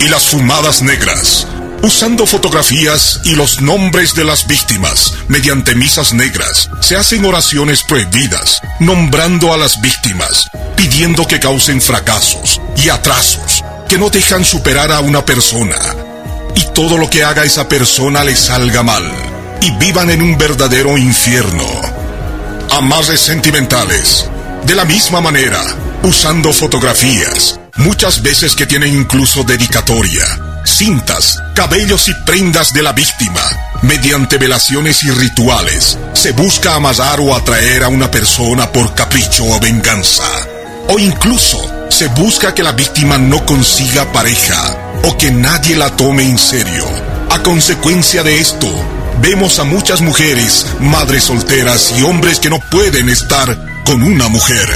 y las fumadas negras, usando fotografías y los nombres de las víctimas. Mediante misas negras se hacen oraciones prohibidas, nombrando a las víctimas, pidiendo que causen fracasos y atrasos que no dejan superar a una persona, y todo lo que haga esa persona le salga mal, y vivan en un verdadero infierno. Amarres sentimentales, de la misma manera, usando fotografías, muchas veces que tienen incluso dedicatoria, cintas, cabellos y prendas de la víctima. Mediante velaciones y rituales, se busca amarrar o atraer a una persona por capricho o venganza. O incluso, se busca que la víctima no consiga pareja, o que nadie la tome en serio. A consecuencia de esto, vemos a muchas mujeres, madres solteras y hombres que no pueden estar con una mujer.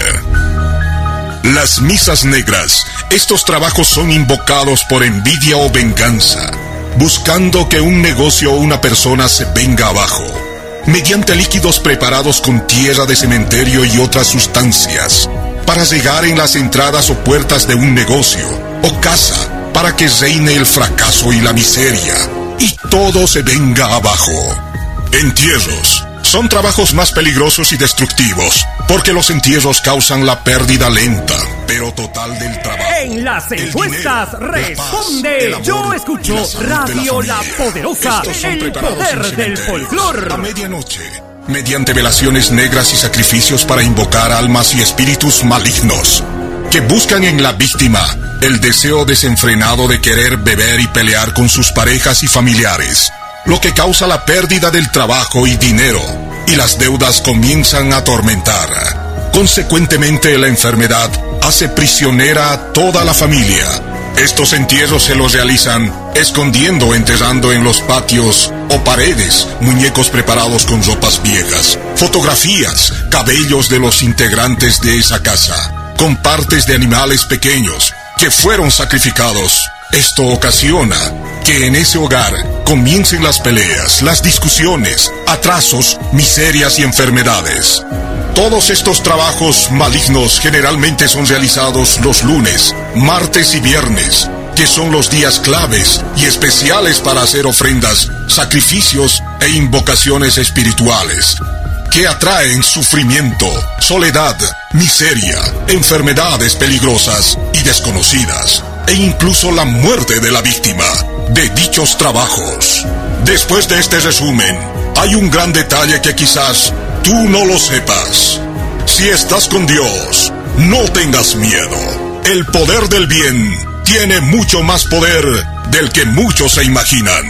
Las misas negras. Estos trabajos son invocados por envidia o venganza, buscando que un negocio o una persona se venga abajo, mediante líquidos preparados con tierra de cementerio y otras sustancias, para llegar en las entradas o puertas de un negocio o casa, para que reine el fracaso y la miseria, y todo se venga abajo. Entierros. Son trabajos más peligrosos y destructivos, porque los entierros causan la pérdida lenta, pero total del trabajo. En las encuestas responde. Yo escucho Radio La Poderosa, el poder del folclor. A medianoche, mediante velaciones negras y sacrificios para invocar almas y espíritus malignos, que buscan en la víctima el deseo desenfrenado de querer beber y pelear con sus parejas y familiares, lo que causa la pérdida del trabajo y dinero, y las deudas comienzan a atormentar. Consecuentemente, la enfermedad hace prisionera a toda la familia. Estos entierros se los realizan escondiendo o enterrando en los patios o paredes muñecos preparados con ropas viejas, fotografías, cabellos de los integrantes de esa casa, con partes de animales pequeños que fueron sacrificados. Esto ocasiona que en ese hogar comiencen las peleas, las discusiones, atrasos, miserias y enfermedades. Todos estos trabajos malignos generalmente son realizados los lunes, martes y viernes, que son los días claves y especiales para hacer ofrendas, sacrificios e invocaciones espirituales, que atraen sufrimiento, soledad, miseria, enfermedades peligrosas y desconocidas, e incluso la muerte de la víctima de dichos trabajos. Después de este resumen, hay un gran detalle que quizás tú no lo sepas. Si estás con Dios, no tengas miedo. El poder del bien tiene mucho más poder del que muchos se imaginan.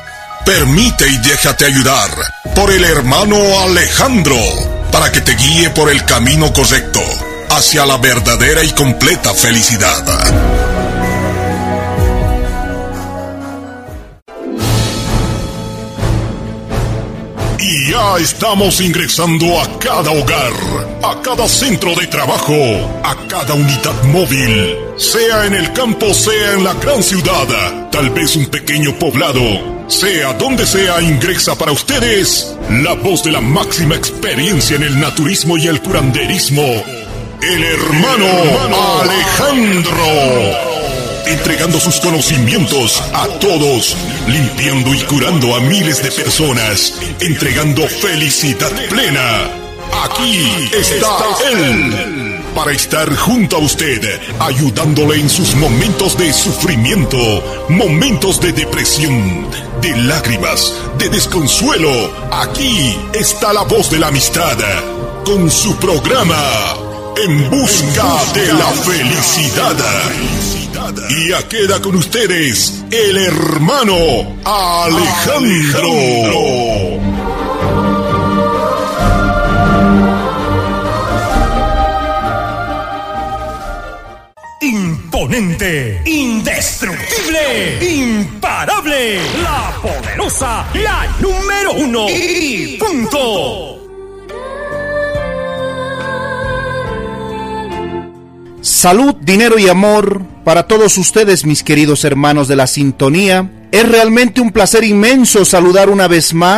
Permite y déjate ayudar por el hermano Alejandro, para que te guíe por el camino correcto hacia la verdadera y completa felicidad. Y ya estamos ingresando a cada hogar, a cada centro de trabajo, a cada unidad móvil, sea en el campo, sea en la gran ciudad, tal vez un pequeño poblado. Sea donde sea, ingresa para ustedes la voz de la máxima experiencia en el naturismo y el curanderismo, el hermano Alejandro, entregando sus conocimientos a todos, limpiando y curando a miles de personas, entregando felicidad plena. Aquí está él, para estar junto a usted, ayudándole en sus momentos de sufrimiento, momentos de depresión, de lágrimas, de desconsuelo. Aquí está la voz de la amistad, con su programa En Busca de la Felicidad. Y ya queda con ustedes el hermano Alejandro. Imponente, indestructible, imparable, la poderosa, la número uno y punto. Salud, dinero y amor para todos ustedes, mis queridos hermanos de la sintonía. Es realmente un placer inmenso saludar una vez más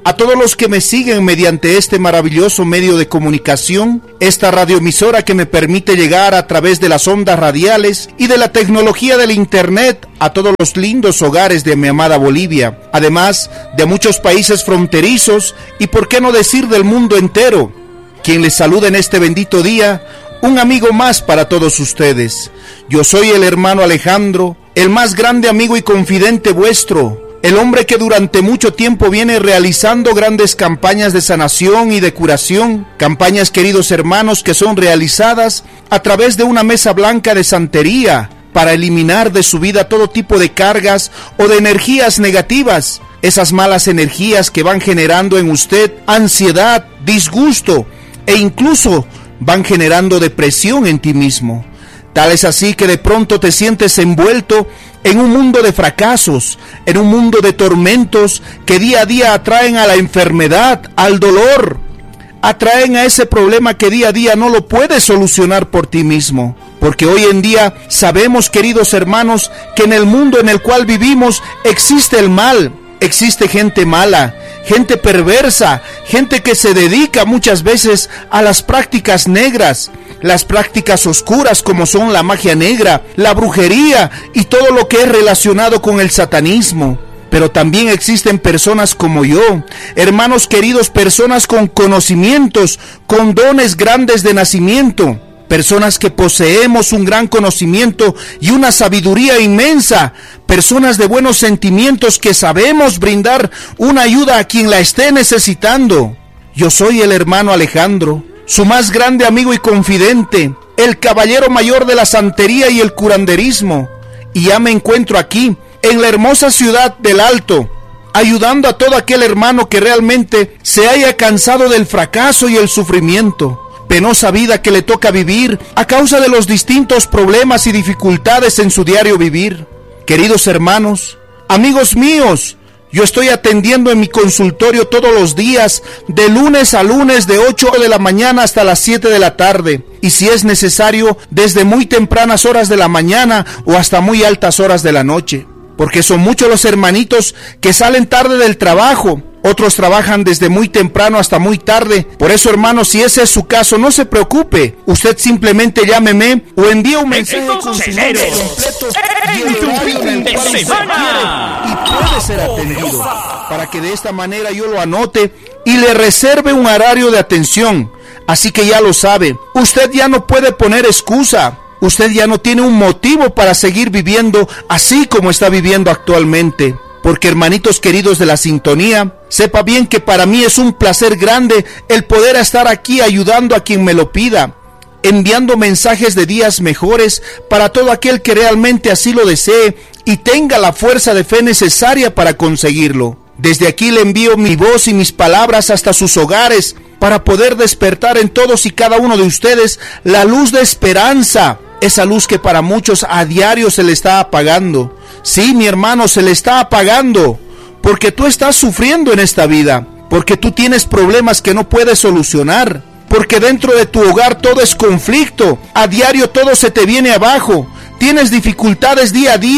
a todos los que me siguen mediante este maravilloso medio de comunicación, esta radioemisora que me permite llegar a través de las ondas radiales y de la tecnología del internet a todos los lindos hogares de mi amada Bolivia, además de muchos países fronterizos y por qué no decir del mundo entero. Quien les saluda en este bendito día, un amigo más para todos ustedes. Yo soy el hermano Alejandro, el más grande amigo y confidente vuestro, el hombre que durante mucho tiempo viene realizando grandes campañas de sanación y de curación, campañas, queridos hermanos, que son realizadas a través de una mesa blanca de santería para eliminar de su vida todo tipo de cargas o de energías negativas, esas malas energías que van generando en usted ansiedad, disgusto e incluso van generando depresión en ti mismo. Tal es así que de pronto te sientes envuelto en un mundo de fracasos, en un mundo de tormentos que día a día atraen a la enfermedad, al dolor, atraen a ese problema que día a día no lo puedes solucionar por ti mismo. Porque hoy en día sabemos, queridos hermanos, que en el mundo en el cual vivimos existe el mal, existe gente mala, gente perversa, gente que se dedica muchas veces a las prácticas negras, las prácticas oscuras como son la magia negra, la brujería y todo lo que es relacionado con el satanismo. Pero también existen personas como yo, hermanos queridos, personas con conocimientos, con dones grandes de nacimiento, personas que poseemos un gran conocimiento y una sabiduría inmensa, personas de buenos sentimientos que sabemos brindar una ayuda a quien la esté necesitando. Yo soy el hermano Alejandro, su más grande amigo y confidente, el caballero mayor de la santería y el curanderismo, y ya me encuentro aquí, en la hermosa ciudad del Alto, ayudando a todo aquel hermano que realmente se haya cansado del fracaso y el sufrimiento, penosa vida que le toca vivir a causa de los distintos problemas y dificultades en su diario vivir. Queridos hermanos, amigos míos, yo estoy atendiendo en mi consultorio todos los días, de lunes a lunes, de 8 de la mañana hasta las 7 de la tarde, y si es necesario, desde muy tempranas horas de la mañana o hasta muy altas horas de la noche, porque son muchos los hermanitos que salen tarde del trabajo. Otros trabajan desde muy temprano hasta muy tarde. Por eso, hermanos, si ese es su caso, no se preocupe. Usted simplemente llámeme o envíe un mensaje con su nombre completo y el horario en el cual usted quiere y puede ser atendido, para que de esta manera yo lo anote y le reserve un horario de atención. Así que ya lo sabe, usted ya no puede poner excusa. Usted ya no tiene un motivo para seguir viviendo así como está viviendo actualmente. Porque, hermanitos queridos de la sintonía, sepa bien que para mí es un placer grande el poder estar aquí ayudando a quien me lo pida, enviando mensajes de días mejores para todo aquel que realmente así lo desee y tenga la fuerza de fe necesaria para conseguirlo. Desde aquí le envío mi voz y mis palabras hasta sus hogares para poder despertar en todos y cada uno de ustedes la luz de esperanza, esa luz que para muchos a diario se le está apagando. Sí, mi hermano, se le está apagando, porque tú estás sufriendo en esta vida, porque tú tienes problemas que no puedes solucionar, porque dentro de tu hogar todo es conflicto, a diario todo se te viene abajo, tienes dificultades día a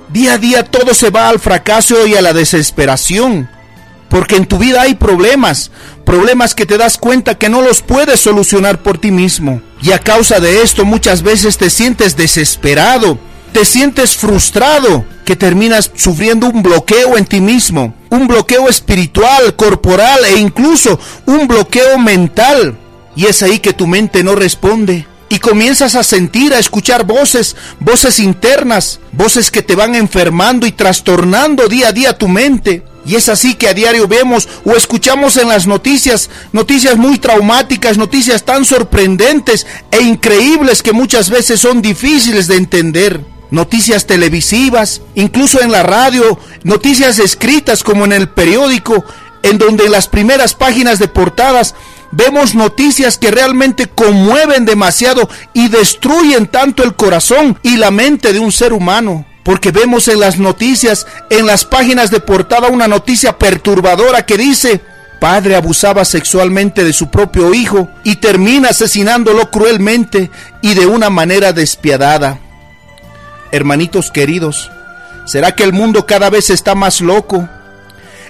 día todo se va al fracaso y a la desesperación, porque en tu vida hay problemas que te das cuenta que no los puedes solucionar por ti mismo, y a causa de esto muchas veces te sientes desesperado, te sientes frustrado, que terminas sufriendo un bloqueo en ti mismo, un bloqueo espiritual, corporal e incluso un bloqueo mental. Y es ahí que tu mente no responde y comienzas a sentir, a escuchar voces internas, voces que te van enfermando y trastornando día a día tu mente. Y es así que a diario vemos o escuchamos en las noticias muy traumáticas, noticias tan sorprendentes e increíbles que muchas veces son difíciles de entender. Noticias televisivas, incluso en la radio, noticias escritas como en el periódico, en donde en las primeras páginas de portadas vemos noticias que realmente conmueven demasiado y destruyen tanto el corazón y la mente de un ser humano. Porque vemos en las noticias, en las páginas de portada, una noticia perturbadora que dice: padre abusaba sexualmente de su propio hijo y termina asesinándolo cruelmente y de una manera despiadada. Hermanitos queridos, ¿será que el mundo cada vez está más loco?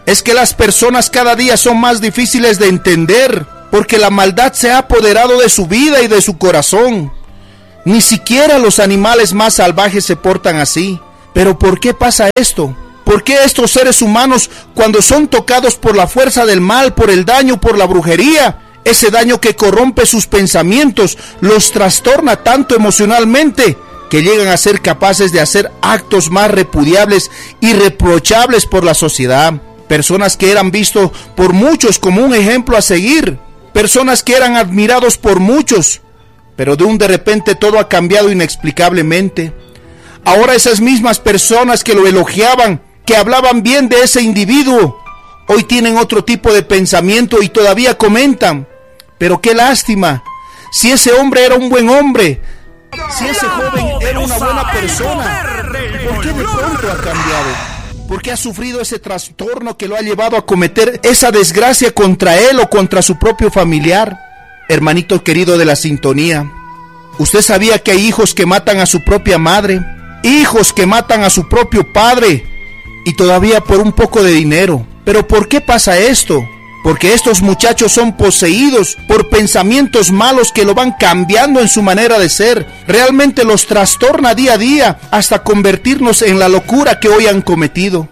es que las personas cada día son más difíciles de entender, porque la maldad se ha apoderado de su vida y de su corazón. Ni siquiera los animales más salvajes se portan así. Pero ¿por qué pasa esto? ¿Por qué estos seres humanos, cuando son tocados por la fuerza del mal, por el daño, por la brujería, ese daño que corrompe sus pensamientos, los trastorna tanto emocionalmente, que llegan a ser capaces de hacer actos más repudiables y reprochables por la sociedad? Personas que eran vistos por muchos como un ejemplo a seguir, personas que eran admirados por muchos, pero de repente todo ha cambiado inexplicablemente. Ahora esas mismas personas que lo elogiaban, que hablaban bien de ese individuo, hoy tienen otro tipo de pensamiento y todavía comentan: pero qué lástima, si ese hombre era un buen hombre, si ese joven era una buena persona, ¿por qué de pronto ha cambiado? ¿Por qué ha sufrido ese trastorno que lo ha llevado a cometer esa desgracia contra él o contra su propio familiar? Hermanito querido de la sintonía, ¿usted sabía que hay hijos que matan a su propia madre? Hijos que matan a su propio padre, y todavía por un poco de dinero. ¿Pero por qué pasa esto? Porque estos muchachos son poseídos por pensamientos malos que lo van cambiando en su manera de ser. Realmente los trastorna día a día hasta convertirnos en la locura que hoy han cometido.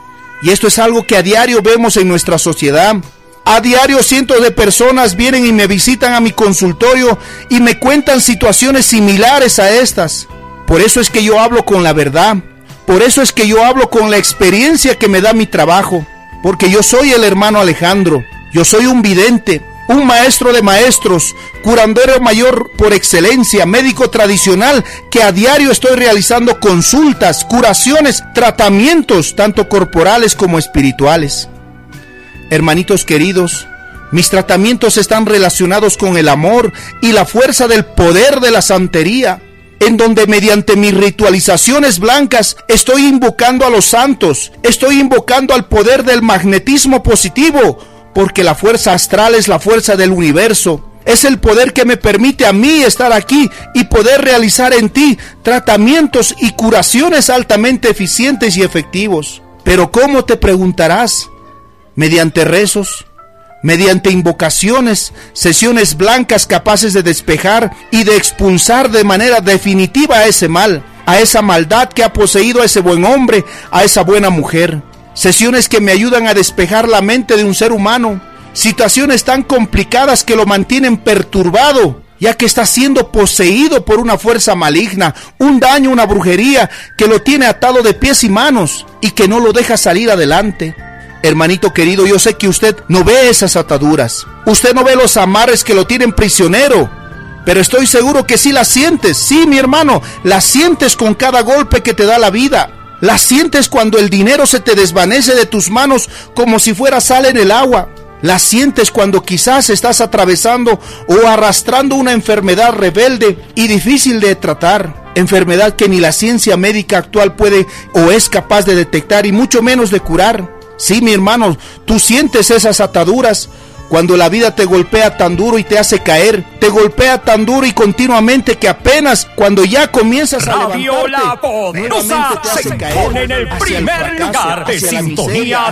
Y esto es algo que a diario vemos en nuestra sociedad. A diario cientos de personas vienen y me visitan a mi consultorio y me cuentan situaciones similares a estas. Por eso es que yo hablo con la verdad. Por eso es que yo hablo con la experiencia que me da mi trabajo. Porque yo soy el hermano Alejandro, yo soy un vidente, un maestro de maestros, curandero mayor por excelencia, médico tradicional, que a diario estoy realizando consultas, curaciones, tratamientos, tanto corporales como espirituales. Hermanitos queridos, mis tratamientos están relacionados con el amor y la fuerza del poder de la santería, en donde mediante mis ritualizaciones blancas estoy invocando a los santos, estoy invocando al poder del magnetismo positivo, porque la fuerza astral es la fuerza del universo, es el poder que me permite a mí estar aquí y poder realizar en ti tratamientos y curaciones altamente eficientes y efectivos. Pero ¿cómo, te preguntarás? Mediante rezos, mediante invocaciones, sesiones blancas capaces de despejar y de expulsar de manera definitiva a ese mal, a esa maldad que ha poseído a ese buen hombre, a esa buena mujer. Sesiones que me ayudan a despejar la mente de un ser humano, situaciones tan complicadas que lo mantienen perturbado, ya que está siendo poseído por una fuerza maligna, un daño, una brujería que lo tiene atado de pies y manos y que no lo deja salir adelante. Hermanito querido, yo sé que usted no ve esas ataduras, usted no ve los amarres que lo tienen prisionero, pero estoy seguro que sí las sientes. Sí, mi hermano, las sientes con cada golpe que te da la vida, las sientes cuando el dinero se te desvanece de tus manos como si fuera sal en el agua, las sientes cuando quizás estás atravesando o arrastrando una enfermedad rebelde y difícil de tratar, enfermedad que ni la ciencia médica actual puede o es capaz de detectar y mucho menos de curar. Sí, mi hermano, tú sientes esas ataduras cuando la vida te golpea tan duro y te hace caer, te golpea tan duro y continuamente que apenas cuando ya comienzas a levantarte, La Poderosa te hace caer pone en el primer lugar de sintonía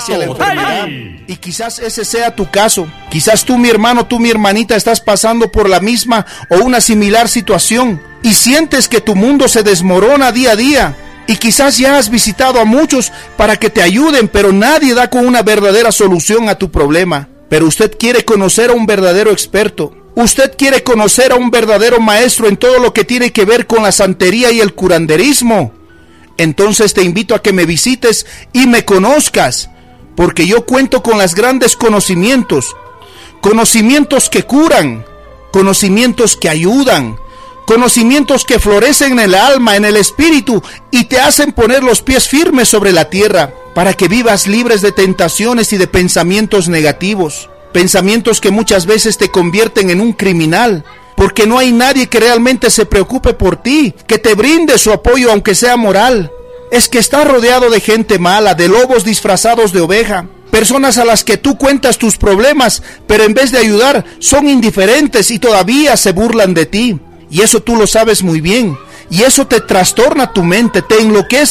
total. Y quizás ese sea tu caso. Quizás tú, mi hermano, tú, mi hermanita, estás pasando por la misma o una similar situación y sientes que tu mundo se desmorona día a día. Y quizás ya has visitado a muchos para que te ayuden, pero nadie da con una verdadera solución a tu problema. Pero usted quiere conocer a un verdadero experto. Usted quiere conocer a un verdadero maestro en todo lo que tiene que ver con la santería y el curanderismo. Entonces te invito a que me visites y me conozcas, porque yo cuento con los grandes conocimientos. Conocimientos que curan, conocimientos que ayudan, conocimientos que florecen en el alma, en el espíritu y te hacen poner los pies firmes sobre la tierra para que vivas libres de tentaciones y de pensamientos negativos, pensamientos que muchas veces te convierten en un criminal, porque no hay nadie que realmente se preocupe por ti, que te brinde su apoyo aunque sea moral. Es que estás rodeado de gente mala, de lobos disfrazados de oveja, personas a las que tú cuentas tus problemas, pero en vez de ayudar son indiferentes y todavía se burlan de ti. Y eso tú lo sabes muy bien, y eso te trastorna tu mente, te enloquece,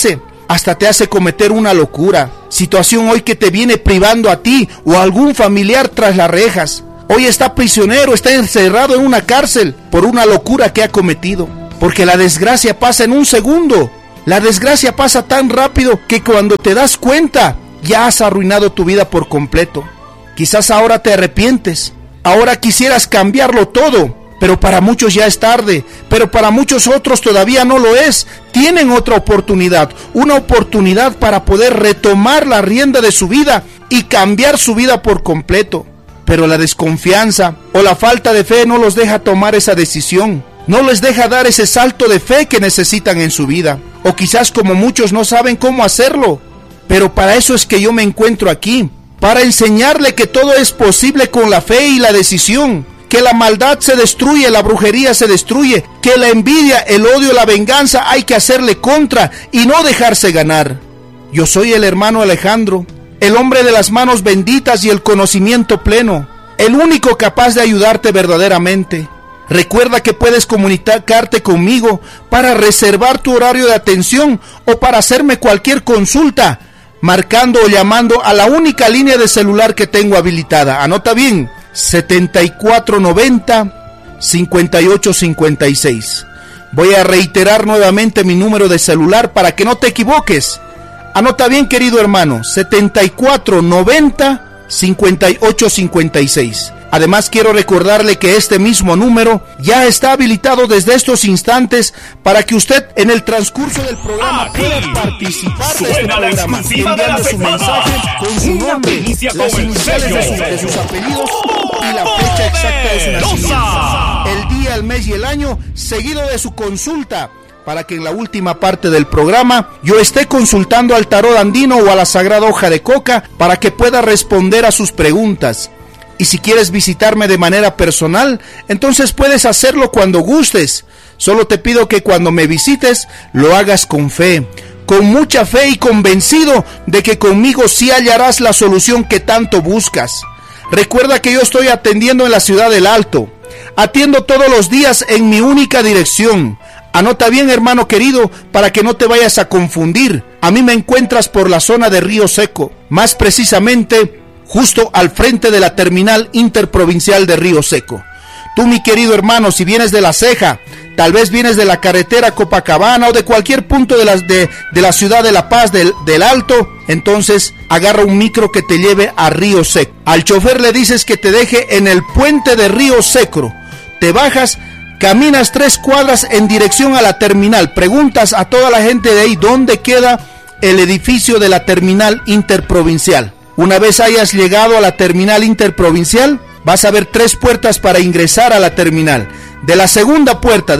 hasta te hace cometer una locura. Situación hoy que te viene privando a ti o a algún familiar tras las rejas. Hoy está prisionero, está encerrado en una cárcel por una locura que ha cometido. Porque la desgracia pasa en un segundo. La desgracia pasa tan rápido que cuando te das cuenta, ya has arruinado tu vida por completo. Quizás ahora te arrepientes. Ahora quisieras cambiarlo todo. Pero para muchos ya es tarde. Pero para muchos otros todavía no lo es. Tienen otra oportunidad. Una oportunidad para poder retomar la rienda de su vida y cambiar su vida por completo. Pero la desconfianza o la falta de fe no los deja tomar esa decisión. No les deja dar ese salto de fe que necesitan en su vida. O quizás como muchos no saben cómo hacerlo. Pero para eso es que yo me encuentro aquí. Para enseñarle que todo es posible con la fe y la decisión. Que la maldad se destruye, la brujería se destruye. Que la envidia, el odio, la venganza hay que hacerle contra y no dejarse ganar. Yo soy el hermano Alejandro. El hombre de las manos benditas y el conocimiento pleno. El único capaz de ayudarte verdaderamente. Recuerda que puedes comunicarte conmigo para reservar tu horario de atención o para hacerme cualquier consulta, marcando o llamando a la única línea de celular que tengo habilitada. Anota bien, 7490-5856. Voy a reiterar nuevamente mi número de celular para que no te equivoques. Anota bien, querido hermano, 7490-5856. Además, quiero recordarle que este mismo número ya está habilitado desde estos instantes para que usted en el transcurso del programa pueda participar de este programa, enviando su mensaje con su nombre, las iniciales de sus apellidos y la fecha exacta de su nacimiento, el día, el mes y el año, seguido de su consulta, para que en la última parte del programa yo esté consultando al tarot andino o a la sagrada hoja de coca para que pueda responder a sus preguntas. Y si quieres visitarme de manera personal, entonces puedes hacerlo cuando gustes. Solo te pido que cuando me visites lo hagas con fe, con mucha fe y convencido de que conmigo sí hallarás la solución que tanto buscas. Recuerda que yo estoy atendiendo en la ciudad del Alto. Atiendo todos los días en mi única dirección. Anota bien, hermano querido, para que no te vayas a confundir. A mí me encuentras por la zona de Río Seco, más precisamente justo al frente de la terminal interprovincial de Río Seco. Tú, mi querido hermano, si vienes de La Ceja, tal vez vienes de la carretera Copacabana o de cualquier punto de la ciudad de La Paz, del Alto, entonces agarra un micro que te lleve a Río Seco. Al chofer le dices que te deje en el puente de Río Seco. Te bajas, caminas 3 cuadras en dirección a la terminal. Preguntas a toda la gente de ahí dónde queda el edificio de la terminal interprovincial. Una vez hayas llegado a la terminal interprovincial, vas a ver 3 puertas para ingresar a la terminal. De la segunda puerta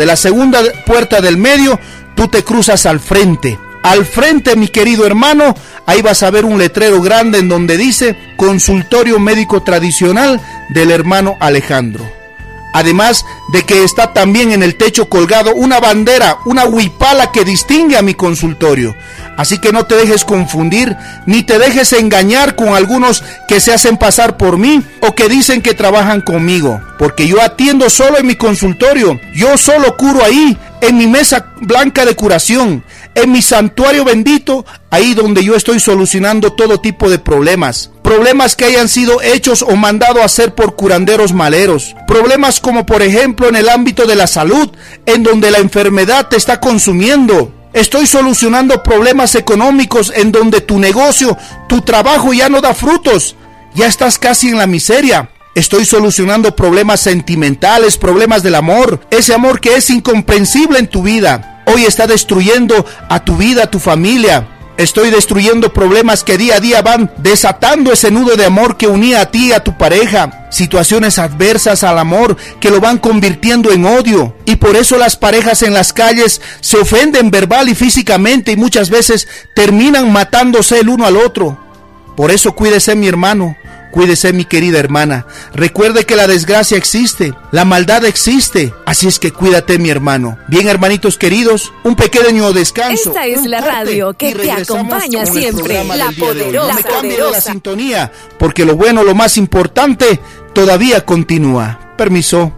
del medio, tú te cruzas al frente. Al frente, mi querido hermano, ahí vas a ver un letrero grande en donde dice Consultorio Médico Tradicional del hermano Alejandro. Además de que está también en el techo colgado una bandera, una huipala que distingue a mi consultorio. Así que no te dejes confundir, ni te dejes engañar con algunos que se hacen pasar por mí o que dicen que trabajan conmigo. Porque yo atiendo solo en mi consultorio, yo solo curo ahí, en mi mesa blanca de curación, en mi santuario bendito, ahí donde yo estoy solucionando todo tipo de problemas. Problemas que hayan sido hechos o mandado a hacer por curanderos maleros. Problemas como por ejemplo en el ámbito de la salud, en donde la enfermedad te está consumiendo. Estoy solucionando problemas económicos en donde tu negocio, tu trabajo ya no da frutos. Ya estás casi en la miseria. Estoy solucionando problemas sentimentales, problemas del amor. Ese amor que es incomprensible en tu vida. Hoy está destruyendo a tu vida, a tu familia. Estoy destruyendo problemas que día a día van desatando ese nudo de amor que unía a ti y a tu pareja. Situaciones adversas al amor que lo van convirtiendo en odio. Y por eso las parejas en las calles se ofenden verbal y físicamente y muchas veces terminan matándose el uno al otro. Por eso cuídese, mi hermano. Cuídese, mi querida hermana. Recuerde que la desgracia existe, la maldad existe. Así es que cuídate, mi hermano. Bien, hermanitos queridos, un pequeño descanso. Esta es la radio que te acompaña siempre. La poderosa. No me cambie la sintonía, porque lo bueno, lo más importante, todavía continúa. Permiso.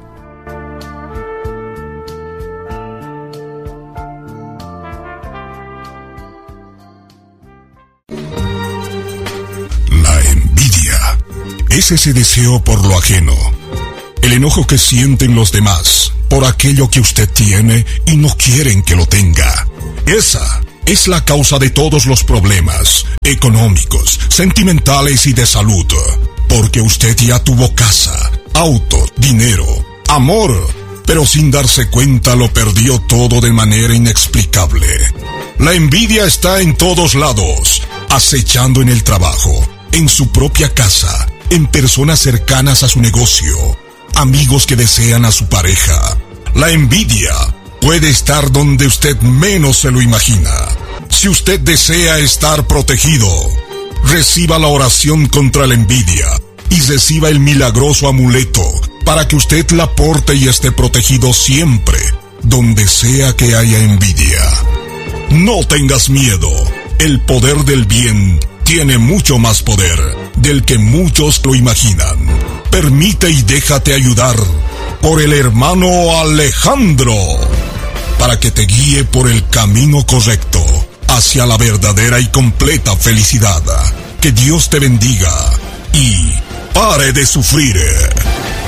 es ese deseo por lo ajeno. El enojo que sienten los demás por aquello que usted tiene y no quieren que lo tenga. Esa es la causa de todos los problemas económicos, sentimentales y de salud. Porque usted ya tuvo casa, auto, dinero, amor, pero sin darse cuenta lo perdió todo de manera inexplicable. La envidia está en todos lados, acechando en el trabajo, en su propia casa, en personas cercanas a su negocio, amigos que desean a su pareja. La envidia puede estar donde usted menos se lo imagina. Si usted desea estar protegido, reciba la oración contra la envidia y reciba el milagroso amuleto para que usted la porte y esté protegido siempre, donde sea que haya envidia. No tengas miedo, el poder del bien tiene mucho más poder del que muchos lo imaginan. Permite y déjate ayudar por el hermano Alejandro, para que te guíe por el camino correcto hacia la verdadera y completa felicidad. Que Dios te bendiga y pare de sufrir.